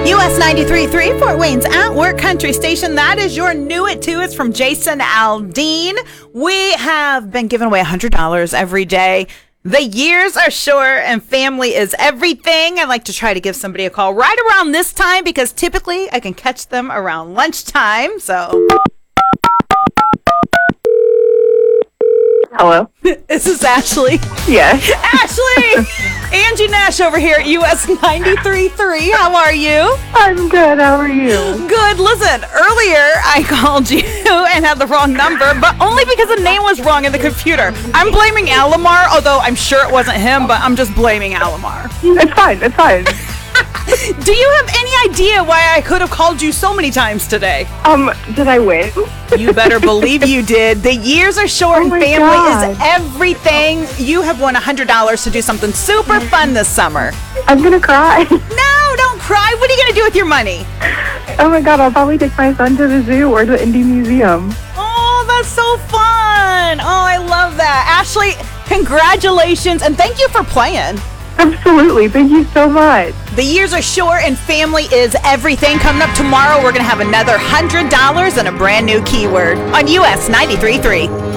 US 93.3, Fort Wayne's At Work Country Station. That is your Knew It Too. It's from Jason Aldean. We have been giving away $100 every day. The years are short and family is everything. I like to try to give somebody a call right around this time because typically I can catch them around lunchtime. So, hello? this is Ashley. Yes. Ashley! Angie Nash over here at US 93.3. How are you? I'm good. How are you? Good. Listen, earlier I called you and had the wrong number, but only because the name was wrong in the computer. I'm blaming Alamar, although I'm sure it wasn't him, but I'm just blaming Alamar. It's fine. It's fine. Do you have any idea why I could have called you so many times today? Did I win? You better believe you did. The years are short and family God. is everything. You have won $100 to do something super fun this summer. I'm gonna cry. No, don't cry. What are you going to do with your money? Oh my God, I'll probably take my son to the zoo or the Indie Museum. Oh, that's so fun. Oh, I love that. Ashley, congratulations, and thank you for playing. Absolutely. Thank you so much. The years are short and family is everything. Coming up tomorrow, we're going to have another $100 and a brand new keyword on US 93.3.